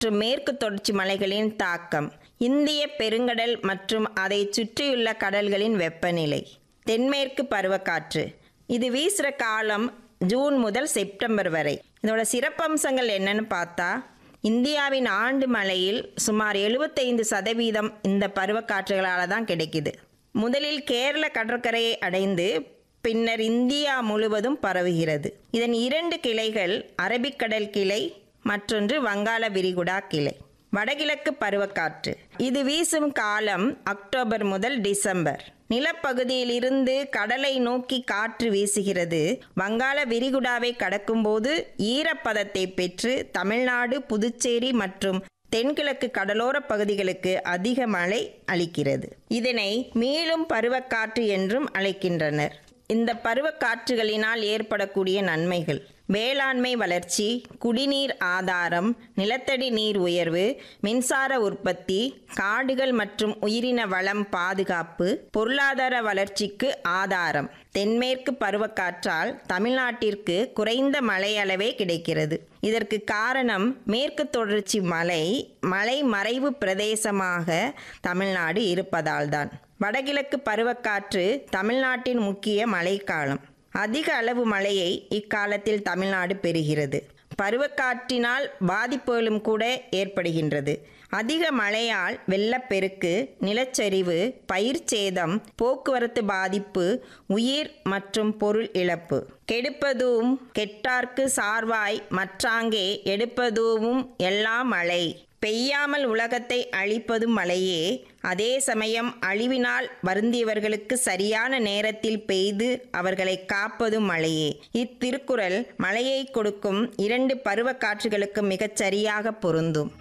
மற்றும் மேற்கு தொடர்ச்சி மலைகளின் தாக்கம், இந்திய பெருங்கடல் மற்றும் அதை சுற்றியுள்ள கடல்களின் வெப்பநிலை. தென்மேற்கு பருவக்காற்று இது வீசுகிற காலம் ஜூன் முதல் செப்டம்பர் வரை. இதோட சிறப்பம்சங்கள் என்னன்னு பார்த்தா, இந்தியாவின் ஆண்டு மழையில் சுமார் 75% இந்த பருவக்காற்றுகளால் தான் கிடைக்குது. முதலில் கேரள கடற்கரையை அடைந்து பின்னர் இந்தியா முழுவதும் பரவுகிறது. இதன் 2 கிளைகள் அரபிக்கடல் கிளை, மற்றொன்று வங்காள விரிகுடா கிளை. வடகிழக்கு பருவக்காற்று இது வீசும் காலம் அக்டோபர் முதல் டிசம்பர். நிலப்பகுதியிலிருந்து கடலை நோக்கி காற்று வீசுகிறது. வங்காள விரிகுடாவை கடக்கும்போது ஈரப்பதத்தை பெற்று தமிழ்நாடு, புதுச்சேரி மற்றும் தென்கிழக்கு கடலோர பகுதிகளுக்கு அதிக மழை அளிக்கிறது. இதனை மீளும் பருவக்காற்று என்றும் அழைக்கின்றனர். இந்த பருவக்காற்றுகளினால் ஏற்படக்கூடிய நன்மைகள்: வேளாண்மை வளர்ச்சி, குடிநீர் ஆதாரம், நிலத்தடி நீர் உயர்வு, மின்சார உற்பத்தி, காடுகள் மற்றும் உயிரின வளம் பாதுகாப்பு, பொருளாதார வளர்ச்சிக்கு ஆதாரம். தென்மேற்கு பருவக்காற்றால் தமிழ்நாட்டிற்கு குறைந்த மழை அளவே கிடைக்கிறது. இதற்கு காரணம் மேற்கு தொடர்ச்சி மலை மறைவு பிரதேசமாக தமிழ்நாடு இருப்பதால்தான். வடகிழக்கு பருவக்காற்று தமிழ்நாட்டின் முக்கிய மழைக்காலம். அதிக அளவு மழையை இக்காலத்தில் தமிழ்நாடு பெறுகிறது. பருவக்காற்றினால் பாதிப்புகளும் கூட ஏற்படுகின்றது. அதிக மழையால் வெள்ளப்பெருக்கு, நிலச்சரிவு, பயிர் சேதம், போக்குவரத்து பாதிப்பு, உயிர் மற்றும் பொருள் இழப்பு. கெடுப்பதும் கெட்டார்க்கு சார்வாய் மற்றாங்கே எடுப்பதும் எல்லாம் மழை. பெய்யாமல் உலகத்தை அழிப்பதும் மழையே, அதே சமயம் அழிவினால் வருந்தியவர்களுக்கு சரியான நேரத்தில் பெய்து அவர்களை காப்பதும் மழையே. இத்திருக்குறள் மழையை கொடுக்கும் 2 பருவக்காற்றுகளுக்கு மிகச் சரியாக பொருந்தும்.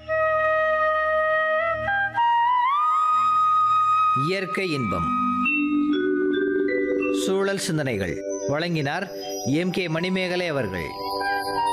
இயற்கை இன்பம். சூழல் சிந்தனைகள் வழங்கினார் எம்.கே. மணிமேகலை அவர்கள்.